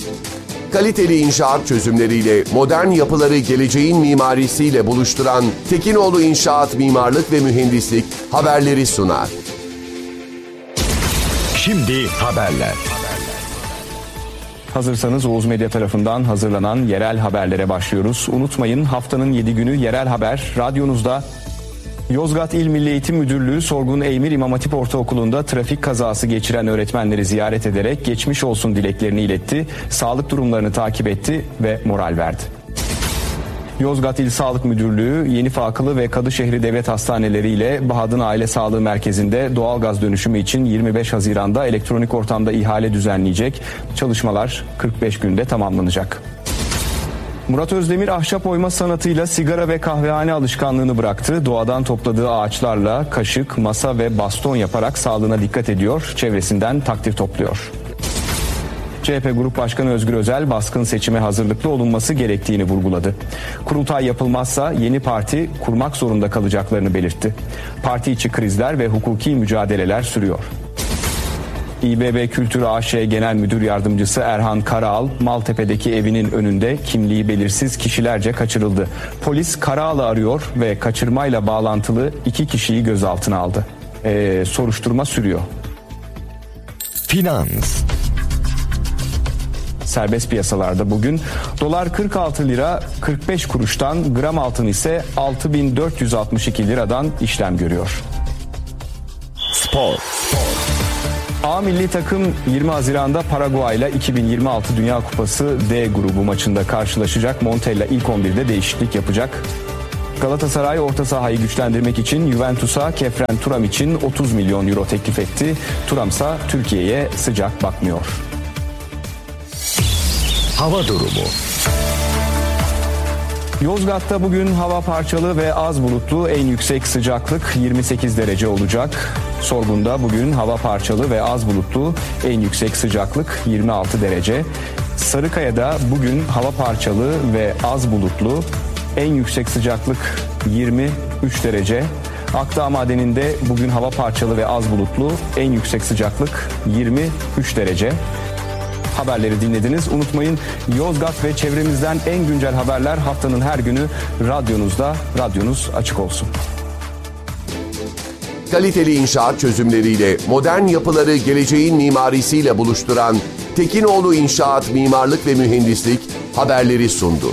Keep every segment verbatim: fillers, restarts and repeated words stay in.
Kaliteli inşaat çözümleriyle modern yapıları geleceğin mimarisiyle buluşturan Tekinoğlu İnşaat Mimarlık ve Mühendislik haberleri sunar. Şimdi haberler. Hazırsanız Oğuz Medya tarafından hazırlanan yerel haberlere başlıyoruz. Unutmayın, haftanın yedi günü yerel haber radyonuzda. Yozgat İl Milli Eğitim Müdürlüğü Sorgun Eymir İmam Hatip Ortaokulu'nda trafik kazası geçiren öğretmenleri ziyaret ederek geçmiş olsun dileklerini iletti, sağlık durumlarını takip etti ve moral verdi. Yozgat İl Sağlık Müdürlüğü, Yenifakılı ve Kadışehri Devlet Hastaneleri ile Bahadın Aile Sağlığı Merkezi'nde doğalgaz dönüşümü için yirmi beş Haziran'da elektronik ortamda ihale düzenleyecek. Çalışmalar kırk beş günde tamamlanacak. Murat Özdemir ahşap oyma sanatıyla sigara ve kahvehane alışkanlığını bıraktı. Doğadan topladığı ağaçlarla kaşık, masa ve baston yaparak sağlığına dikkat ediyor, çevresinden takdir topluyor. C H P Grup Başkanı Özgür Özel, baskın seçime hazırlıklı olunması gerektiğini vurguladı. Kurultay yapılmazsa yeni parti kurmak zorunda kalacaklarını belirtti. Parti içi krizler ve hukuki mücadeleler sürüyor. İ B B Kültür A Ş Genel Müdür Yardımcısı Erhan Karaal, Maltepe'deki evinin önünde kimliği belirsiz kişilerce kaçırıldı. Polis Karaal'ı arıyor ve kaçırmayla bağlantılı iki kişiyi gözaltına aldı. Ee, soruşturma sürüyor. Finans. Serbest piyasalarda bugün dolar kırk altı lira kırk beş kuruştan, gram altın ise altı bin dört yüz altmış iki liradan işlem görüyor. Spor. A milli takım yirmi Haziran'da Paraguay ile iki bin yirmi altı Dünya Kupası D grubu maçında karşılaşacak. Montella ilk on birde değişiklik yapacak. Galatasaray orta sahayı güçlendirmek için Juventus'a Kefren Turam için otuz milyon euro teklif etti. Turam ise Türkiye'ye sıcak bakmıyor. Hava durumu. Yozgat'ta bugün hava parçalı ve az bulutlu, en yüksek sıcaklık yirmi sekiz derece olacak. Sorgun'da bugün hava parçalı ve az bulutlu, en yüksek sıcaklık yirmi altı derece. Sarıkaya'da bugün hava parçalı ve az bulutlu, en yüksek sıcaklık yirmi üç derece. Akdağ Madeni'nde bugün hava parçalı ve az bulutlu, en yüksek sıcaklık yirmi üç derece. Haberleri dinlediniz. Unutmayın, Yozgat ve çevremizden en güncel haberler haftanın her günü radyonuzda. Radyonuz açık olsun. Kaliteli inşaat çözümleriyle modern yapıları geleceğin mimarisiyle buluşturan Tekinoğlu İnşaat Mimarlık ve Mühendislik haberleri sundu.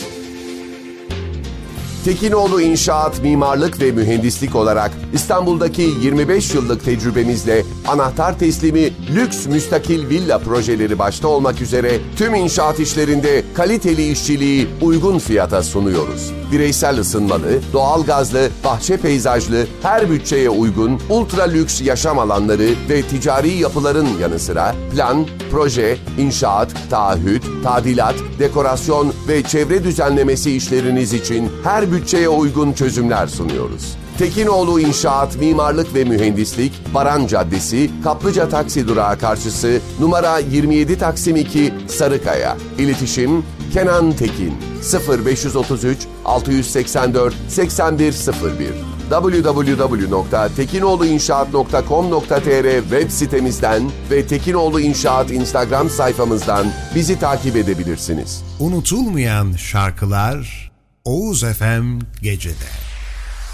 Tekinoğlu İnşaat Mimarlık ve Mühendislik olarak İstanbul'daki yirmi beş yıllık tecrübemizle anahtar teslimi lüks müstakil villa projeleri başta olmak üzere tüm inşaat işlerinde kaliteli işçiliği uygun fiyata sunuyoruz. Bireysel ısınmalı, doğalgazlı, bahçe peyzajlı, her bütçeye uygun, ultra lüks yaşam alanları ve ticari yapıların yanı sıra plan, proje, inşaat, taahhüt, tadilat, dekorasyon ve çevre düzenlemesi işleriniz için her bütçeye uygun çözümler sunuyoruz. Tekinoğlu İnşaat Mimarlık ve Mühendislik, Baran Caddesi, Kaplıca Taksi Durağı karşısı, numara yirmi yedi Taksim iki, Sarıkaya. İletişim Kenan Tekin sıfır beş otuz üç altı seksen dört seksen bir sıfır bir double-u double-u double-u nokta tekinoğluinşaat nokta com nokta t r web sitemizden ve Tekinoğlu İnşaat Instagram sayfamızdan bizi takip edebilirsiniz. Unutulmayan şarkılar Oğuz F M Gece'de.